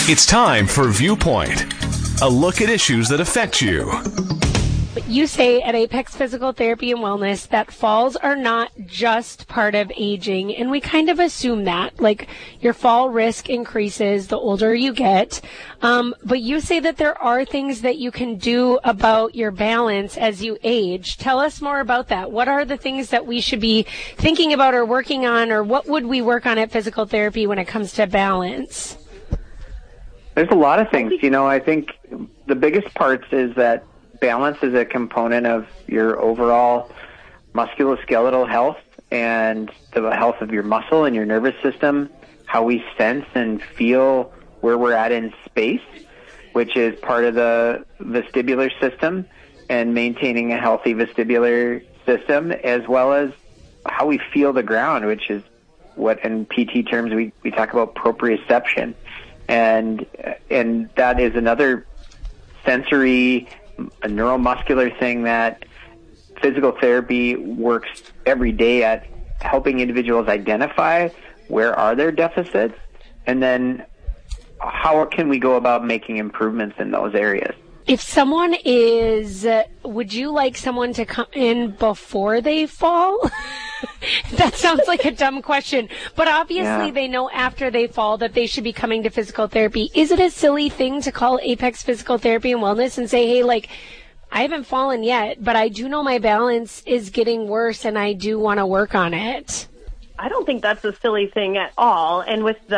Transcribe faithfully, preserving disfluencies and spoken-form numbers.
It's time for Viewpoint, a look at issues that affect you. You say at Apex Physical Therapy and Wellness that falls are not just part of aging, and we kind of assume that. Like, your fall risk increases the older you get, um, but you say that there are things that you can do about your balance as you age. Tell us more about that. What are the things that we should be thinking about or working on, or what would we work on at physical therapy when it comes to balance? There's a lot of things. You know, I think the biggest parts is that balance is a component of your overall musculoskeletal health and the health of your muscle and your nervous system, how we sense and feel where we're at in space, which is part of the vestibular system, and maintaining a healthy vestibular system, as well as how we feel the ground, which is what in P T terms we, we talk about proprioception. And and that is another sensory, a neuromuscular thing that physical therapy works every day at helping individuals identify where are their deficits, and then how can we go about making improvements in those areas. If someone is, uh, would you like someone to come in before they fall? That sounds like a dumb question, but obviously Yeah. they know after they fall that they should be coming to physical therapy. Is it a silly thing to call Apex Physical Therapy and Wellness and say, hey, like, I haven't fallen yet, but I do know my balance is getting worse and I do want to work on it? I don't think that's a silly thing at all. And with the